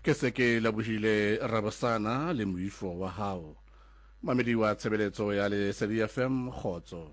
ke se ke labohile Rabosana le moifo wa hao mamedi wa tshebeletso ya Lesedi FM Khotso.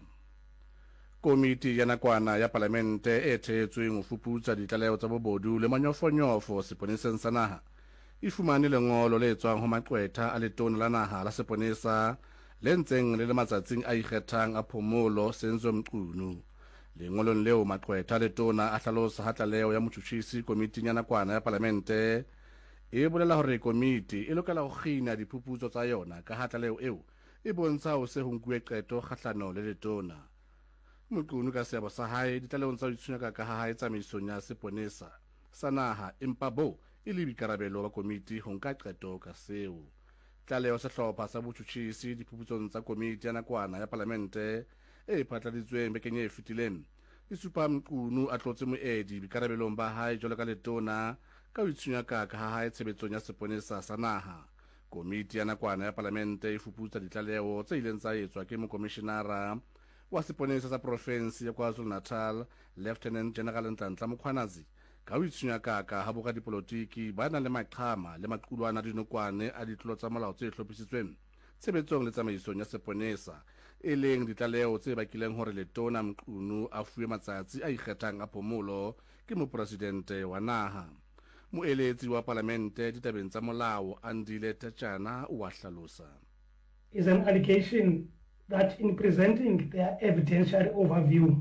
Komiti ya nakwana ya Palamente e thetsweng ho fuputsa ditlaleho tsa bobodu le manyofonyofo seponeseng sa naha e fumane lengolo le tswang ho maqwetha a letona la naha la seponesa le ntseng le matsatsing a ikgethang a phomolo Senzo Mqunu. Lengolong leo maqwetha a letona a hlalosa ha tlaleho ya motjhutjhisi komiting ya nakwana ya Palamente e bolela hore komiti e lokela ho kgina diphuputso tsa yona ka ha tlaleho eo e bontsha ho se ho nkuwe qeto kgahlano le letona. Mqunu ka seabo sa hae ditlaleong tsa ho itshunya ka ha hae tsamaisong ya seponesa sa naha empa bo e le boikarabelo ba komiti ho nka qeto ka seo. Tlaleho sehlopha sa botjhutjhisi diphuputsong tsa komiti ya nakwana ya Palamente e phatladitsweng bekeng e fetileng e supa Mqunu a tlotse moedi boikarabelong ba hae jwalo ka letona ka ho itshunya ka ha hae tshebetsong ya seponesa sa naha. Komiti ya nakwana ya Palamente e fuputsa ditlaleho tse ileng tsa etswa ke mokomishenara wa seponesa sa province ya KwaZulu-Natal Lieutenant General Nhlanhla Mkhwanazi ka ho itshunya ka ha boradipolotiki ba nang le maqhama le maqulwana a dinokwane a ditlolo tsa molao tse hlophisitsweng tshebetsong le tsamaisong ya seponesa e leng ditlaleho tse bakileng hore letona Mqunu a fuwe matsatsi a ikgethang a phomolo ke mopresidente wa naha. Moeletsi wa Palamente ditabeng tsa molao Andile Tetjana o a hlalosa. Is an allegation that in presenting their evidentiary overview,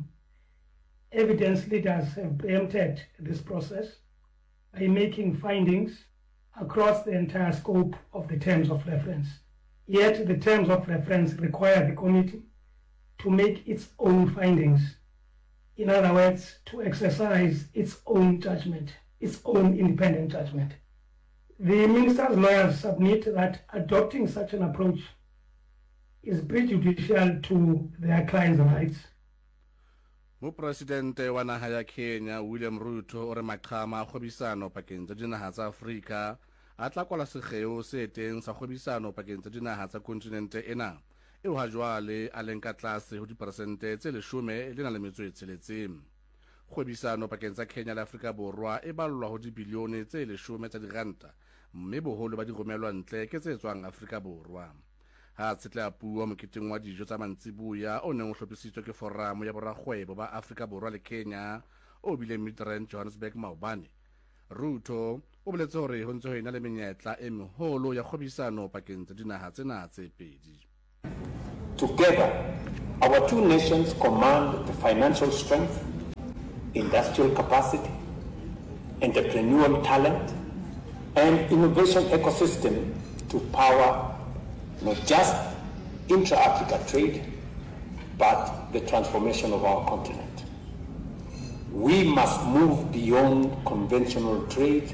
evidence leaders have preempted this process by making findings across the entire scope of the terms of reference. Yet the terms of reference require the committee to make its own findings. In other words, to exercise its own judgment, its own independent judgment. The minister's lawyers submit that adopting such an approach is prejudicial to their clients' rights. Mopresidente wa naha ya Kenya William Ruto o re maqhama a kgwebisano pakeng tsa dinaha tsa Afrika a tla kwala sekgeo se teng sa kgwebisano pakeng tsa dinaha tsa kontinente ena eo ha jwale a leng ka tlase ho diperesente tse 16. Kgwebisano pakeng tsa Kenya le Afrika Borwa e ballwa ho dibilione tse 10 tsa diranta mme boholo ba diromelwa ntle ke tse tswang Afrika Borwa. Ha tsetla puo moketeng wa dijo tsa mantsibuya o neng o hlophisitswe ke foramo ya borakgwebo ba Afrika Borwa le Kenya o bileng Midrand Johannesburg maobane, Ruto o boletse hore ho ntse ho ena le menyetla e meholo ya kgwebisano pakeng tsa dinaha tsena tse pedi. Together, our two nations command the financial strength, industrial capacity, entrepreneurial talent, and innovation ecosystem to power not just intra-Africa trade, but the transformation of our continent. We must move beyond conventional trade.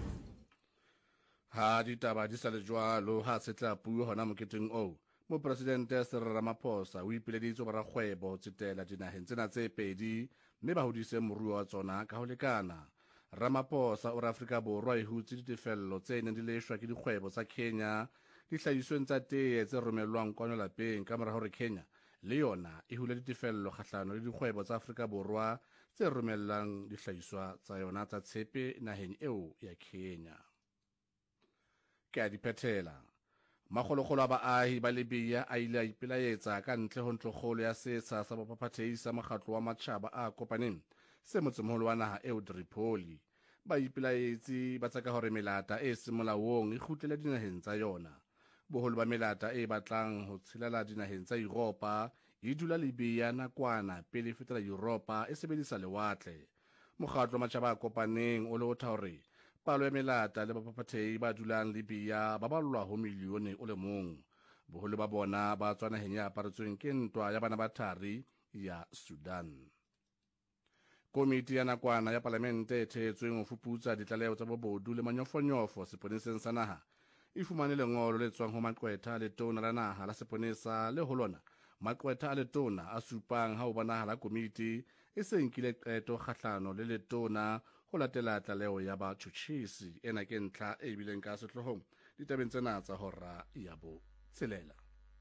Ha ditaba di sa le jwalo ha setla puo hona moketeng o, Mopresidente Cyril Ramaphosa o ipileditse borakgwebo ho tsetela dinaheng tsena tse pedi mme ba hodise moruo wa tsona ka ho lekana. Ramaphosa o re Afrika Borwa e hutse ditefello tse neng di leshwa ke dikgwebo tsa Kenya dihlahisweng tsa tee tse romellwang kwano lapeng ka mora hore Kenya le yona e hule ditefello kgahlano le dikgwebo tsa Afrika Borwa tse romellang dihlahiswa tsa yona tsa tshepe naheng eo ya Kenya. Ke a diphethela. Makgolokgolo a baahi ba Libya a ile a ipelaetsa ka ntle ho ntlokgolo ya setsha sa baphathehi sa mokgatlo wa matjhaba a kopaneng se motsemoholo wa naha eo Tripoli. Ba ipelaetsi ba tsaka hore melata e semolaong e kgutlele dinaheng tsa yona. Boholo ba melata e batlang ho tshelela dinaheng tsa Europa e dula Libya nakwana pele e fetela Europa e sebedisa lewatle. Mokgatlo wa matjhaba a kopaneng o lotha hore palo ya melata le baphathehi ba dulang Libya ba ballwa ho milione o le mong. Boholo ba bona ba tswa naheng ya aparetsweng ke ntwa ya bana ba thari ya Sudan. Komiti ya nakwana ya Palamente e thetsweng ho fuputsa ditlaleho tsa bobodu le manyofonyofo seponeseng sa naha e fumane lengolo le tswang ho maqwetha a letona la naha la seponesa le ho lona maqwetha a letona a supang ha ho bonahala komiti e se nkile qeto kgahlano le letona ho latela tlaleho ya batjhutjhisi ena ke ntlha e bileng ka sehlohong ditabeng tsena tsa hora ya bo tshelela.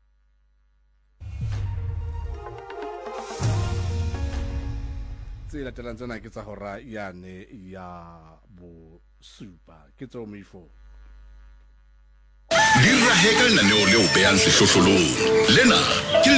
Tse latelang tsena ke tsa hora yane ya bo supa ke tseo moifo di raheka lenaneo leo behang sehlohlolong lena